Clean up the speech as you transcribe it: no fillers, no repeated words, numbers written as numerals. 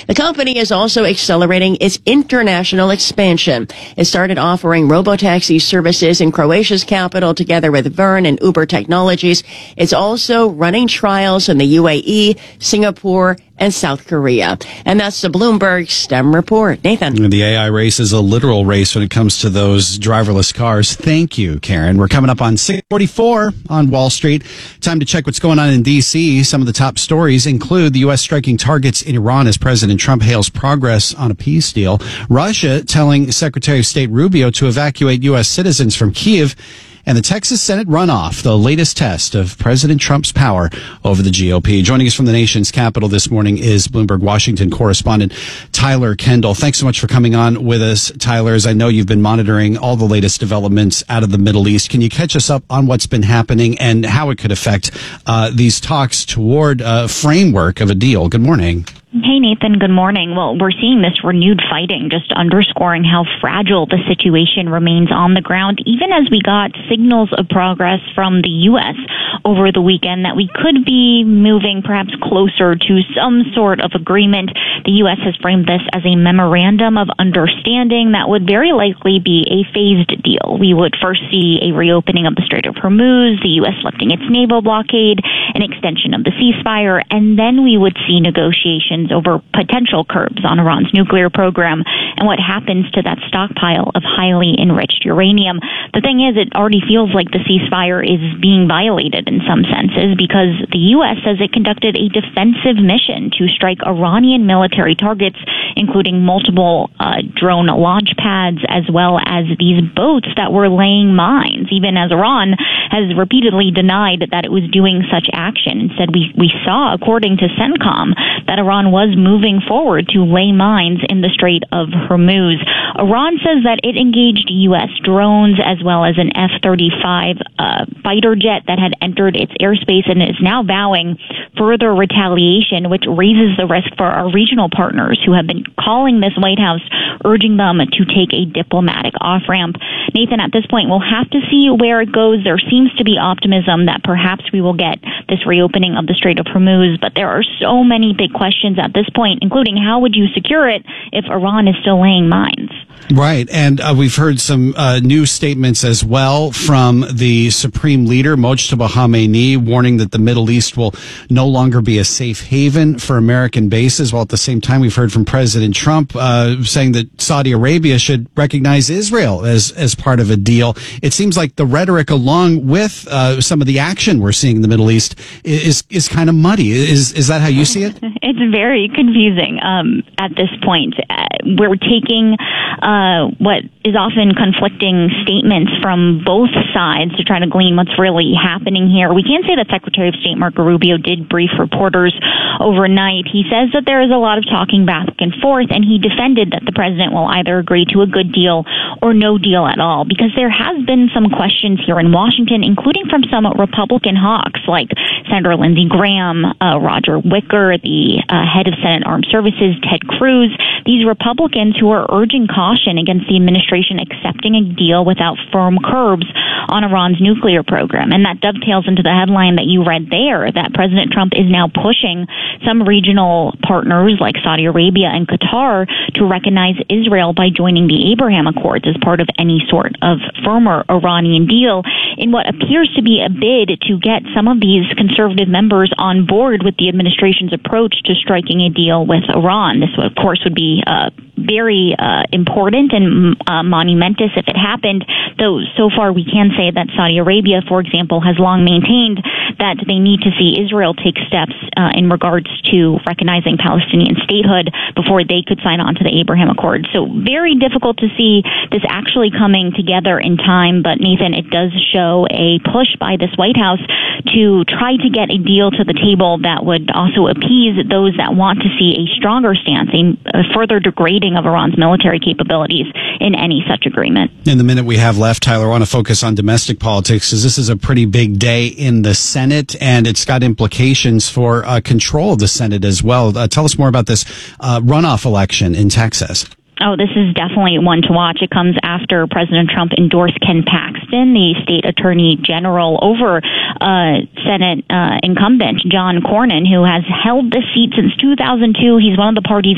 The company is also accelerating its international expansion. It started offering robotaxi services in Croatia's capital together with Verne and Uber Technologies. It's also running trials in the UAE, Singapore, and South Korea. And that's the Bloomberg STEM report. Nathan. The AI race is a literal race when it comes to those driverless cars. Thank you, Karen. We're coming up on 6:44 on Wall Street. Time to check what's going on in D.C. Some of the top stories include the U.S. striking targets in Iran as President Trump hails progress on a peace deal. Russia telling Secretary of State Rubio to evacuate U.S. citizens from Kyiv. And the Texas Senate runoff, the latest test of President Trump's power over the GOP. Joining us from the nation's capital this morning is Bloomberg Washington correspondent Tyler Kendall. Thanks so much for coming on with us, Tyler. As I know you've been monitoring all the latest developments out of the Middle East. Can you catch us up on what's been happening and how it could affect these talks toward a framework of a deal? Good morning. Hey, Nathan. Good morning. Well, we're seeing this renewed fighting just underscoring how fragile the situation remains on the ground, even as we got signals of progress from the U.S. over the weekend that we could be moving perhaps closer to some sort of agreement. The U.S. has framed this as a memorandum of understanding that would very likely be a phased deal. We would first see a reopening of the Strait of Hormuz, the U.S. lifting its naval blockade, an extension of the ceasefire, and then we would see negotiations over potential curbs on Iran's nuclear program and what happens to that stockpile of highly enriched uranium. The thing is, it already feels like the ceasefire is being violated in some senses because the U.S. says it conducted a defensive mission to strike Iranian military targets, including multiple drone launch pads, as well as these boats that were laying mines, even as Iran has repeatedly denied that it was doing such action. Instead, we saw, according to CENTCOM, that Iran was moving forward to lay mines in the Strait of Hormuz. Iran says that it engaged U.S. drones as well as an F-35 fighter jet that had entered its airspace and is now vowing further retaliation, which raises the risk for our regional partners who have been calling this White House, urging them to take a diplomatic off-ramp. Nathan, at this point, we'll have to see where it goes. There seems to be optimism that perhaps we will get this reopening of the Strait of Hormuz, but there are so many big questions at this point, including how would you secure it if Iran is still laying mines? Right. And we've heard some new statements as well from the Supreme Leader, Mojtaba Khamenei, warning that the Middle East will no longer be a safe haven for American bases, while at the same time we've heard from President Trump saying that Saudi Arabia should recognize Israel as part of a deal. It seems like the rhetoric, along with some of the action we're seeing in the Middle East, is kind of muddy. Is that how you see it? It's very confusing at this point. We're taking what is often conflicting statements from both sides to try to glean what's really happening here. We can say that Secretary of State Marco Rubio did brief reporters overnight. He says that there is a lot of talking back and forth, and he defended that the president will either agree to a good deal or no deal at all, because there has been some questions here in Washington, including from some Republican hawks like Senator Lindsey Graham, Roger Wicker, the head of Senate Armed Services, Ted Cruz, these Republicans who are urging caution against the administration accepting a deal without firm curbs on Iran's nuclear program. And that dovetails into the headline that you read there, that President Trump is now pushing some regional partners like Saudi Arabia and Qatar to recognize Israel by joining the Abraham Accords as part of any sort of firmer Iranian deal, in what appears to be a bid to get some of these conservative members on board with the administration's approach to striking a deal with Iran. This, of course, would be very important and monumentous if it happened, though so far we can say that Saudi Arabia, for example, has long maintained that they need to see Israel take steps in regards to recognizing Palestinian statehood before they could sign on to the Abraham Accords. So very difficult to see this actually coming together in time, but Nathan, it does show a push by this White House to try to get a deal to the table that would also appease those that want to see a stronger stance, a further degrading of Iran's military capabilities in any such agreement. In the minute we have left, Tyler, I want to focus on domestic politics, because this is a pretty big day in the Senate, and it's got implications for control of the Senate as well. Tell us more about this runoff election in Texas. Oh, this is definitely one to watch. It comes after President Trump endorsed Ken Paxton, the state attorney general, over Senate incumbent John Cornyn, who has held this seat since 2002. He's one of the party's